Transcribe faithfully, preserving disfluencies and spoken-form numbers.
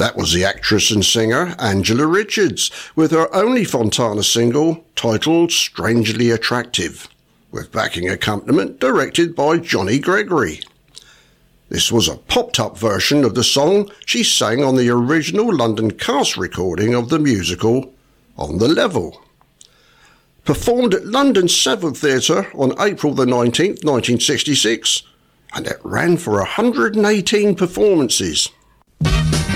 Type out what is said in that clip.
That was the actress and singer Angela Richards with her only Fontana single titled Strangely Attractive, with backing accompaniment directed by Johnny Gregory. This was a popped-up version of the song she sang on the original London cast recording of the musical On the Level. Performed at London Savile Theatre on April the nineteenth, nineteen sixty-six, and it ran for one hundred eighteen performances.